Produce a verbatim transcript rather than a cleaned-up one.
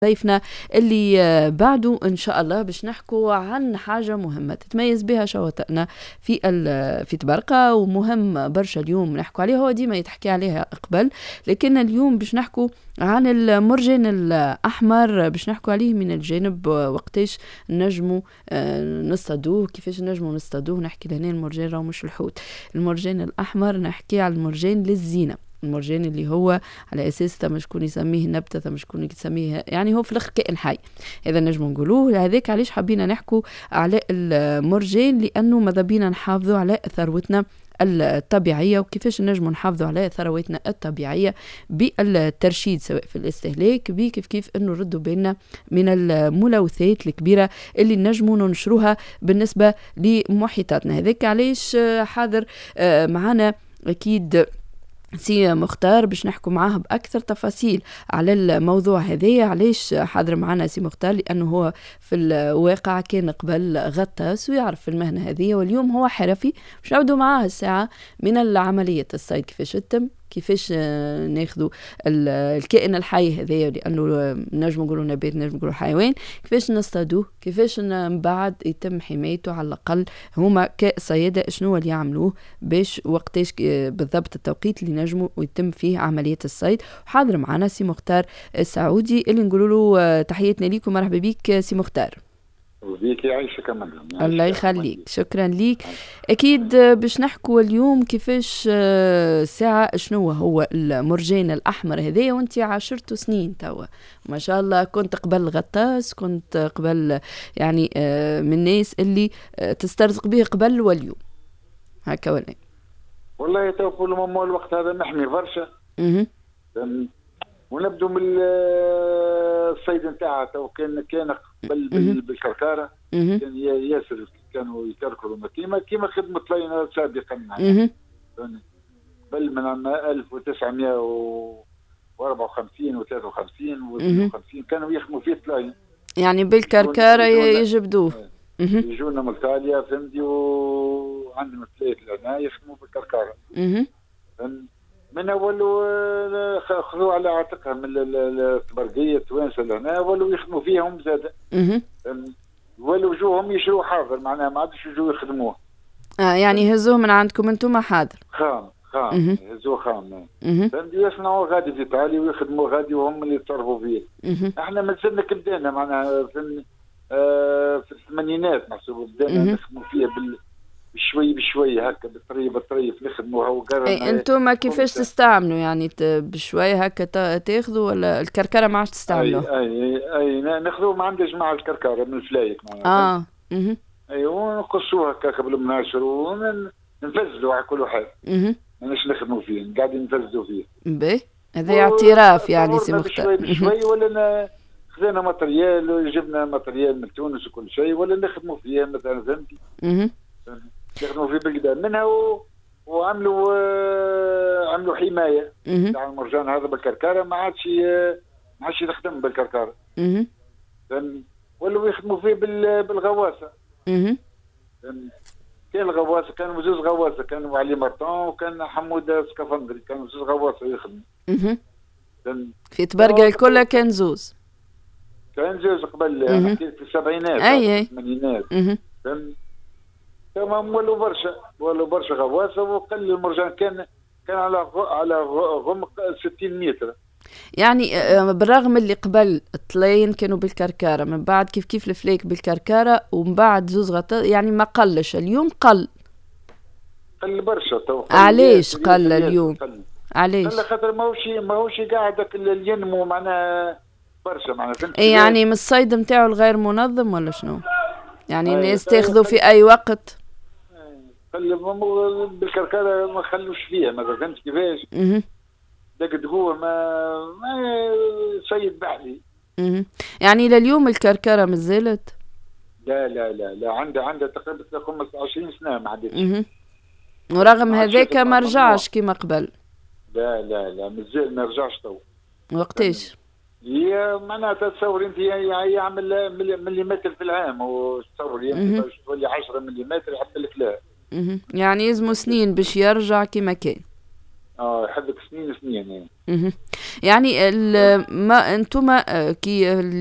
ضيفنا اللي بعده إن شاء الله باش نحكوا عن حاجة مهمة تتميز بها شواطئنا في في تبرقة، ومهم برشا اليوم نحكوا عليها. هو ديما يتحكي عليها قبل، لكن اليوم باش نحكوا عن المرجان الأحمر، باش نحكوا عليه من الجانب وقتاش نجموا نصطادوه، كيفاش نجموا نصطادوه. نحكي لهنا المرجان راهو مش الحوت، المرجان الأحمر نحكي على المرجان للزينة، المرجان اللي هو على اساس ثم شكون يسميه نبته، ثم شكون يسميه يعني هو في الاخر كائن حي. اذا نجموا نقولوه هذاك. علاش حبينا نحكوا على المرجان؟ لانه ماذا بينا نحافظوا على ثروتنا الطبيعيه، وكيفاش نجموا نحافظوا على ثروتنا الطبيعيه بالترشيد سواء في الاستهلاك، بكيف كيف انه نردوا بالنا من الملوثات الكبيره اللي نجموا ننشروها بالنسبه لمحيطاتنا. هذاك علاش حاضر معنا اكيد سي مختار باش نحكوا معاه بأكثر تفاصيل على الموضوع هذايا. علاش حاضر معنا سي مختار؟ لأنه هو في الواقع كان قبل غطاس ويعرف في المهنة هذه، واليوم هو حرفي. باش نعودوا معاه الساعة من العملية الصيد كيفاش تتم، كيفاش ناخذوا الكائن الحي هذايا، لانه نجم نقولوا نبات نجم نقولوا حيوان، كيفاش نصطادوه، كيفاش من بعد يتم حمايته. على الاقل هما كصيادة شنو اللي يعملوه باش وقتاش بالضبط التوقيت اللي نجموا ويتم فيه عملية الصيد. وحاضر معنا سي مختار السعودي اللي نقولوا له تحياتنا ليكم، مرحبا بك سي مختار. وبيك يعيشك يا مدام. الله يخليك، شكرا ليك. اكيد باش نحكوا اليوم كيفاش ساعة شنو هو المرجان الاحمر هذايا، وانت عاشرته سنين توا ما شاء الله. كنت قبل غطاس، كنت قبل يعني من الناس اللي تسترزق به قبل واليوم هكا ولا؟ والله تو كل ما الوقت هذا نحمي برشا اها، ونبدو من الصيد نتاعها. تو كان كان قبل بالكركاره كان ياسر كانوا يكركروا كيما كيما خدمه طلينا سابقا معنا قبل من ألف وتسعمائة وأربعة وخمسين و ثلاثة وخمسين و اثنين وخمسين كانوا يخدموا في طلاين، يعني بالكركاره يجبدوه. يجونا من ايطاليا فهمتي، وعندهم ثلاث لهنا يخدموا بالكركاره. من اول خذوا على عاتقها من التبرقيه التوانسه لهنا، ولو يخدموا فيهم زاد. ولو جوهم يشروا حاضر، معناها ما عادش يجوا يخدموه. اه يعني هزوه من عندكم انتم حاضر؟ خام خام هزوه خام. فهمتي، يصنعوا غادي في ايطاليا ويخدموا غادي، وهم اللي يتصرفوا فيه. احنا مازلنا كبدانا معناها في آه في الثمانينات محسوب بدانا نخدموا فيه بال بشوي بشوي هكا بالطريقه بالطريقه نخدموها. وقررنا اي انتم كيفاش تستعملوا يعني بشوي هكا تاخذوا، ولا الكركره ما عادش تستعملوها؟ اي اي اي ناخذوه ما عندنا جماعه الكركره من الفلايك معناها. اه اها اي ونقصوها هكا قبل ما ناشروا وننفزلوا على كل واحد. اها ماناش نخدموا فيه، قاعدين ننفزلوا فيه. باهي هذا اعتراف يعني سي مختار. بشوي بشوي ولا خذينا ماتريال وجبنا ماتريال من تونس وكل شيء، ولا نخدموا فيه مثلا فهمتي. اها يخدموا في بالقدام منها و... وعملوا آه... عملوا حمايه تاع المرجان هذا بالكركاره، ما عادش ما عادش يخدم بالكركاره. اها ولو يخدموا فيه بال... بالغواسه. اها كان الغواسه كانوا زوج غواسه، كانوا علي مرطان وكان حمود سكافندري، كانوا زوج غواسه يخدموا. اها في تبرقه الكل كان زوز، كان زوج قبل في السبعينات اي اي الثمانينات. تمام ولو برشا ولو برشا غواصه، وقل المرجان كان كان على على غمق ستين متر. يعني بالرغم اللي قبل الطلاين كانوا بالكركاره، من بعد كيف كيف الفليك بالكركاره، ومن بعد زوز غطاء يعني ما قلش. اليوم قل قل برشا. تو علاش قل اليوم؟ علاش؟ قل خاطر ماهوش ماهوش قاعد ينمو معناها برشا معناها. يعني من الصيد نتاعو الغير منظم ولا شنو؟ يعني الناس تاخذوا في اي وقت بالكركاره ما خلوش فيها، ما فهمت كيفاش. اها داك تقول ما ما سيد بحري. اها يعني لليوم الكركره ما زالت؟ لا لا لا لا عندها عندها تقريبا خمسة وعشرين سنه ما عادتش. اها ورغم هذاك ما رجعش كيما قبل؟ لا لا لا مازال ما رجعش تو. وقتاش؟ هي معناتها تصور انت يعمل مليمتر في العام، وتصور انت باش تولي عشرة مليمتر يحط لك لا. اها يعني يلزموا سنين باش يرجع كما كان. اه يحبك سنين سنين يعني. يعني ما انتم كي